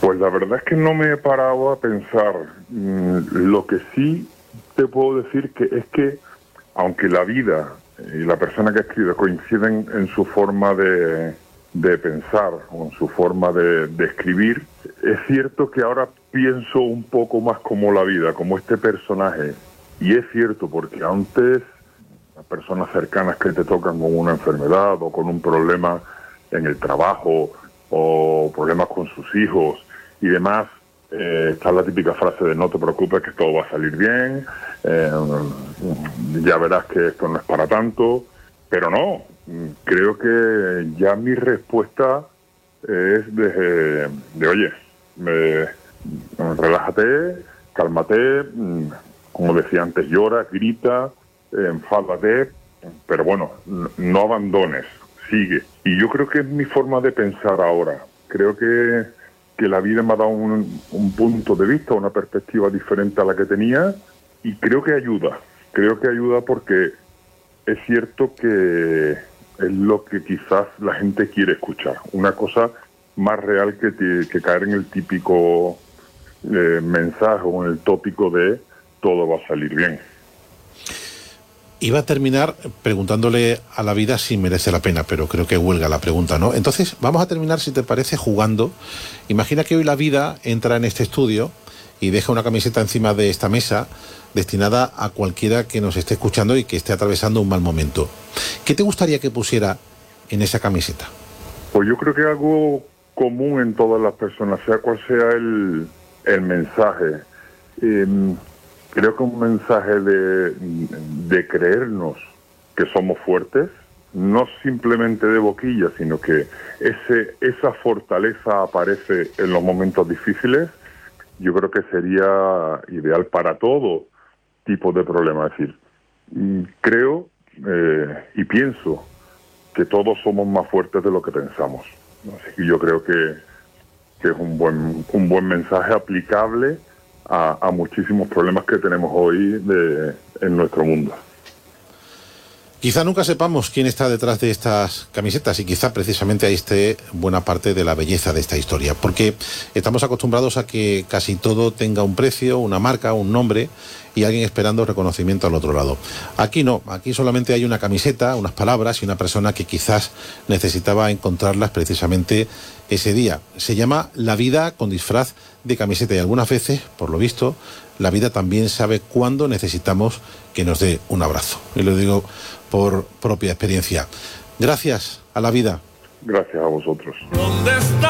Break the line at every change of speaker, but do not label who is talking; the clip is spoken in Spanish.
Pues la verdad es que no me he parado a pensar. Lo que sí te puedo decir es que, aunque la vida y la persona que escribe coinciden en su forma de pensar o en su forma de escribir, es cierto que ahora pienso un poco más como la vida, como este personaje. Y es cierto, porque antes las personas cercanas que te tocan con una enfermedad o con un problema en el trabajo o problemas con sus hijos y demás, está la típica frase de no te preocupes que todo va a salir bien, ya verás que esto no es para tanto, pero no, creo que ya mi respuesta es de oye, relájate, cálmate, como decía antes, llora, grita, enfádate, pero bueno, no abandones, sigue. Y yo creo que es mi forma de pensar ahora. Creo que la vida me ha dado un punto de vista, una perspectiva diferente a la que tenía, y creo que ayuda. Creo que ayuda porque es cierto que es lo que quizás la gente quiere escuchar. Una cosa más real que caer en el típico mensaje o en el tópico de todo va a salir bien.
Iba a terminar preguntándole a la vida si merece la pena, pero creo que huelga la pregunta, ¿no? Entonces, vamos a terminar, si te parece, jugando. Imagina que hoy la vida entra en este estudio y deja una camiseta encima de esta mesa destinada a cualquiera que nos esté escuchando y que esté atravesando un mal momento. ¿Qué te gustaría que pusiera en esa camiseta?
Pues yo creo que algo común en todas las personas, sea cual sea el mensaje. Creo que un mensaje de creernos que somos fuertes, no simplemente de boquilla, sino que esa fortaleza aparece en los momentos difíciles. Yo creo que sería ideal para todo tipo de problema. Es decir, creo y pienso que todos somos más fuertes de lo que pensamos. Así que yo creo que es un buen mensaje aplicable a muchísimos problemas que tenemos hoy en nuestro mundo.
Quizá nunca sepamos quién está detrás de estas camisetas y quizá precisamente ahí esté buena parte de la belleza de esta historia, porque estamos acostumbrados a que casi todo tenga un precio, una marca, un nombre y alguien esperando reconocimiento al otro lado. Aquí no, aquí solamente hay una camiseta, unas palabras y una persona que quizás necesitaba encontrarlas precisamente ese día. Se llama La vida con disfraz de camiseta y algunas veces, por lo visto, la vida también sabe cuándo necesitamos que nos dé un abrazo. Y lo digo por propia experiencia. Gracias a la vida.
Gracias a vosotros.
¿Dónde está?